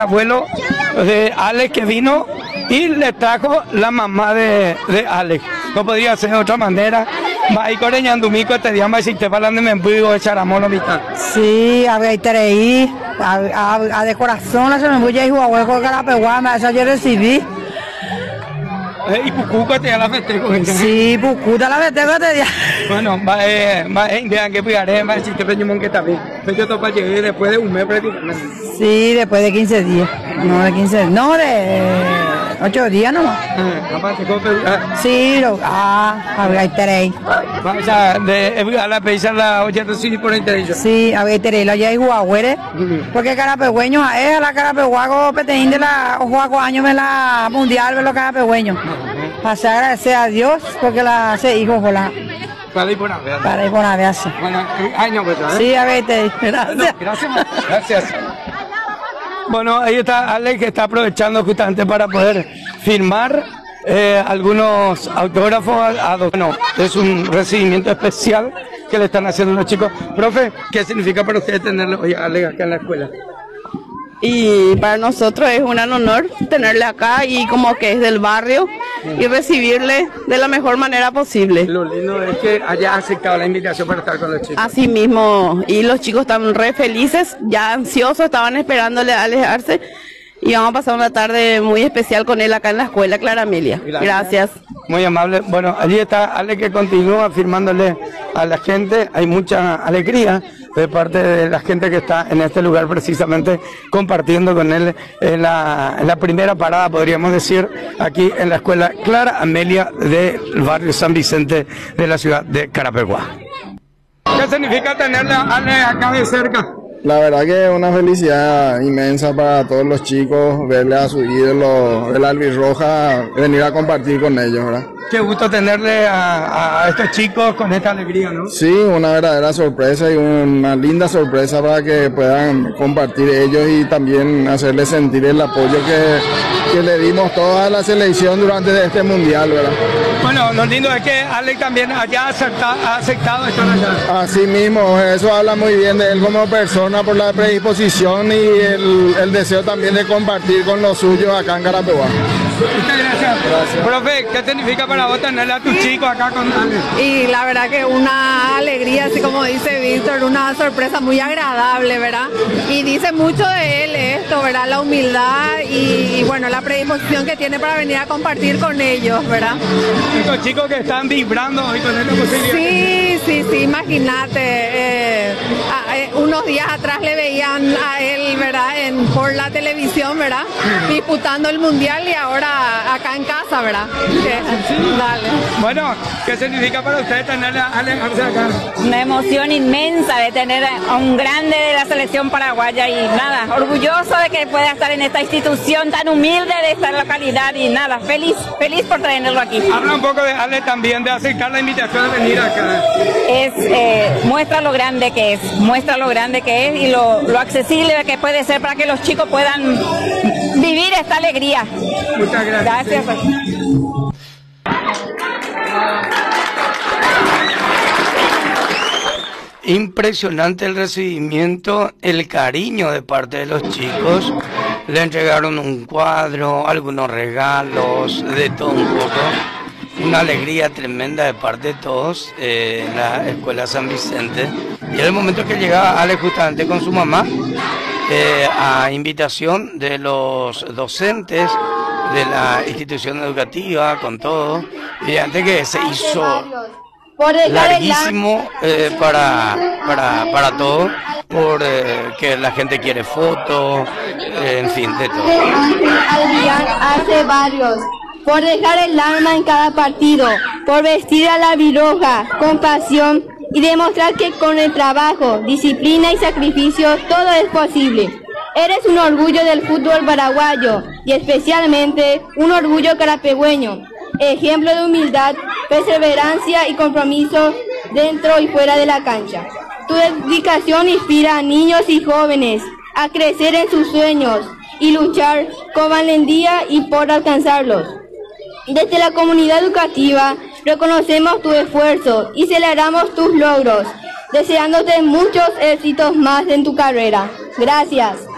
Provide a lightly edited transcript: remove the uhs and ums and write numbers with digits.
Abuelo de Alex que vino y le trajo la mamá de Alex. No podría ser de otra manera. Va y coreñandumico este día más si te falan de membuigo echar amor mitad. Sí, a de corazón se me voy a ir a hueco de Carapeguá, esa yo recibí. Y Pucuca te la festejo. Sí, Pucuca la festejo este día. Bueno, va indian que piaré, va si te peñimón que está bien. Yo topa llegué después de un mes prácticamente. Sí, después de 15 días. No, de 15, no, de 8 días nomás. Sí, había terei. Vaya, de la pesa la 800 por interés. Sí, había terei, la ya iguagüere. Porque Carapegüeño, a la Carapeguago, peteín de la Ojoaco años de la mundial, de los Carapegüeños. Pasar agradecer a Dios porque la hace hijo con la. Para ir por Navidad. Para ir por Navidad, sí. Bueno, año pues, ¿eh? Sí, a ver, gracias. Bueno, gracias. Bueno, ahí está Alex que está aprovechando justamente para poder firmar algunos autógrafos. Bueno, es un recibimiento especial que le están haciendo los chicos. Profe, ¿qué significa para ustedes tenerlo hoy a Alex acá en la escuela? Y para nosotros es un honor tenerle acá y como que es del barrio y recibirle de la mejor manera posible. Lo lindo es que haya aceptado la invitación para estar con los chicos. Así mismo, y los chicos están re felices, ya ansiosos, estaban esperándole a alejarse y vamos a pasar una tarde muy especial con él acá en la escuela Clara Amelia. Gracias. Muy amable. Bueno, allí está Ale que continúa firmándole a la gente. Hay mucha alegría de parte de la gente que está en este lugar precisamente compartiendo con él en la primera parada, podríamos decir, aquí en la escuela Clara Amelia del barrio San Vicente de la ciudad de Carapeguá. ¿Qué significa tenerle a Ale acá de cerca? La verdad que es una felicidad inmensa para todos los chicos verle a su ídolo, el albirroja, venir a compartir con ellos, ¿verdad? Qué gusto tenerle a estos chicos con esta alegría, ¿no? Sí, una verdadera sorpresa y una linda sorpresa para que puedan compartir ellos y también hacerles sentir el apoyo que le dimos toda la selección durante este mundial, ¿verdad? Bueno, lo lindo es que Alex también ha aceptado estar allá. Así mismo, eso habla muy bien de él como persona por la predisposición y el deseo también de compartir con los suyos acá en Carapeguá. Muchas gracias. Profe, ¿qué significa para vos tenerle a tus chicos acá con Alex? Y la verdad que una alegría, así como dice Víctor, una sorpresa muy agradable, ¿verdad? Y dice mucho de él esto, ¿verdad? La humildad y bueno, la predisposición que tiene para venir a compartir con ellos, ¿verdad? Los chicos que están vibrando hoy con esta posibilidad. Sí, imagínate. Unos días atrás le veían a él, ¿verdad? Por la televisión, ¿verdad? Disputando el mundial y ahora acá en casa, ¿verdad? Dale. Bueno, ¿qué significa para ustedes tenerle a Alex acá? Una emoción inmensa de tener a un grande de la selección paraguaya y nada, orgulloso de que pueda estar en esta institución tan humilde de esta localidad y nada, feliz por tenerlo aquí. Habla un poco de Ale también, de aceptar la invitación de venir acá. Muestra lo grande que es, y lo accesible que puede ser para que los chicos puedan vivir esta alegría. Muchas gracias. Gracias. Impresionante el recibimiento, el cariño de parte de los chicos. Le entregaron un cuadro, algunos regalos, de todo un poco. Una alegría tremenda de parte de todos en la escuela San Vicente. Y era el momento que llegaba Ale justamente con su mamá, a invitación de los docentes de la institución educativa, con todo. Y antes que se hizo larguísimo para todo, que la gente quiere fotos, en fin, de todo. Hace varios. Por dejar el alma en cada partido, por vestir a la viroja con pasión y demostrar que con el trabajo, disciplina y sacrificio todo es posible. Eres un orgullo del fútbol paraguayo y especialmente un orgullo carapegüeño, ejemplo de humildad, perseverancia y compromiso dentro y fuera de la cancha. Tu dedicación inspira a niños y jóvenes a crecer en sus sueños y luchar con valentía y por alcanzarlos. Desde la comunidad educativa reconocemos tu esfuerzo y celebramos tus logros, deseándote muchos éxitos más en tu carrera. Gracias.